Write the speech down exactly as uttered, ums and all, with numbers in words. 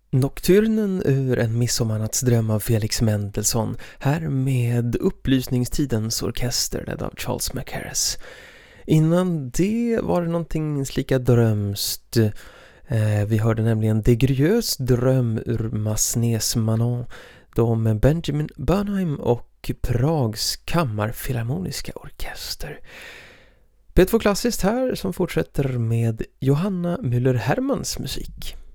Nocturnen ur En midsommarnattsdröm av Felix Mendelssohn, här med Upplysningstidens orkester ledd av Charles Mackerras. Innan det var det någonting lika drömst. Eh, vi hörde nämligen De Grieux dröm ur Massenets Manon, då med Benjamin Bernheim och Prags kammarfilharmoniska orkester. P två Klassiskt här som fortsätter med Johanna Müller-Hermans musik.